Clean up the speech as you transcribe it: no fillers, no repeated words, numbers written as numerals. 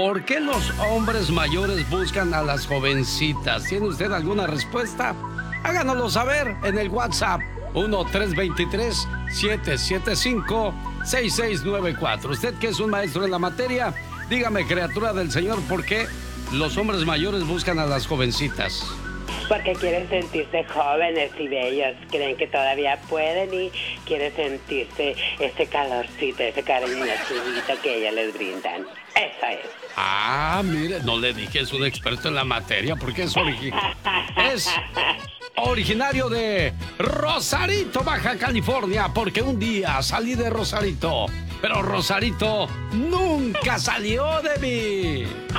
¿Por qué los hombres mayores buscan a las jovencitas? ¿Tiene usted alguna respuesta? Háganoslo saber en el WhatsApp 1-323-775-6694. Usted que es un maestro en la materia, dígame, criatura del Señor, ¿por qué los hombres mayores buscan a las jovencitas? Porque quieren sentirse jóvenes y bellos, creen que todavía pueden y quieren sentirse ese calorcito, ese cariño chulito que ellas les brindan. Eso es. Ah, mire, no le dije, es un experto en la materia, porque es originario de Rosarito, Baja California, porque un día salí de Rosarito, pero Rosarito nunca salió de mí.